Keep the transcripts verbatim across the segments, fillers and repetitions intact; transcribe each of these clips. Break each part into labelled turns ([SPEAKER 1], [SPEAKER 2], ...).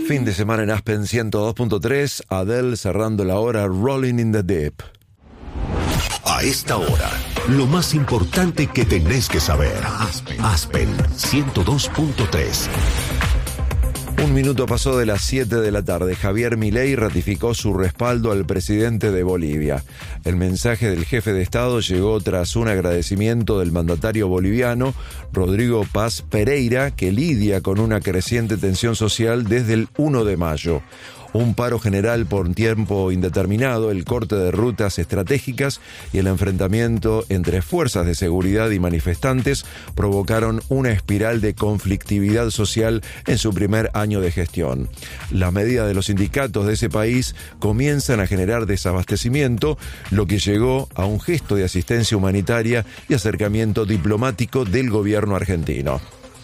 [SPEAKER 1] Fin de semana en Aspen ciento dos punto tres, Adele cerrando la hora, Rolling in the Deep.
[SPEAKER 2] A esta hora, lo más importante que tenés que saber. Aspen, Aspen ciento dos punto tres.
[SPEAKER 1] Un minuto pasó de las siete de la tarde. Javier Milei ratificó su respaldo al presidente de Bolivia. El mensaje del jefe de Estado llegó tras un agradecimiento del mandatario boliviano, Rodrigo Paz Pereira, que lidia con una creciente tensión social desde el primero de mayo. Un paro general por tiempo indeterminado, el corte de rutas estratégicas y el enfrentamiento entre fuerzas de seguridad y manifestantes provocaron una espiral de conflictividad social en su primer año de gestión. Las medidas de los sindicatos de ese país comienzan a generar desabastecimiento, lo que llegó a un gesto de asistencia humanitaria y acercamiento diplomático del gobierno argentino.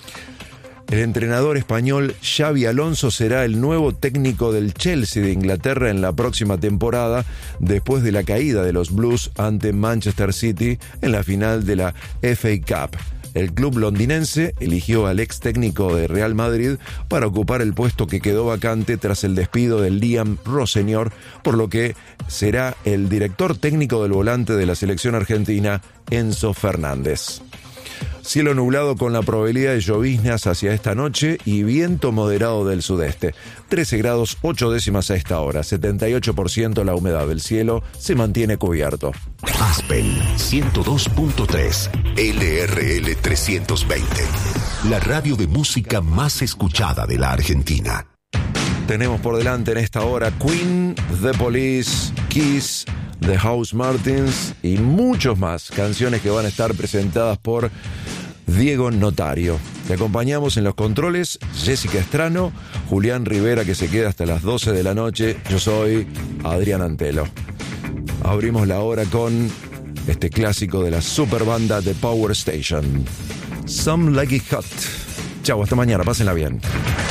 [SPEAKER 1] El entrenador español Xabi Alonso será el nuevo técnico del Chelsea de Inglaterra en la próxima temporada, después de la caída de los Blues ante Manchester City en la final de la F A Cup. El club londinense eligió al ex técnico de Real Madrid para ocupar el puesto que quedó vacante tras el despido de Liam Rossenior, por lo que será el director técnico del volante de la selección argentina, Enzo Fernández. Cielo nublado con la probabilidad de lloviznas hacia esta noche y viento moderado del sudeste. trece grados ocho décimas a esta hora, setenta y ocho por ciento la humedad del cielo, se mantiene cubierto.
[SPEAKER 2] Aspen ciento dos punto tres, L R L trescientos veinte, la radio de música más escuchada de la Argentina.
[SPEAKER 1] Tenemos por delante en esta hora Queen, The Police, Kiss, The House Martins y muchos más, canciones que van a estar presentadas por Diego Notario. Te acompañamos en los controles, Jessica Estrano, Julián Rivera, que se queda hasta las doce de la noche. Yo soy Adrián Antelo. Abrimos la hora con este clásico de la super banda de Power Station, Some Like It Hot. Chau, hasta mañana, pásenla bien.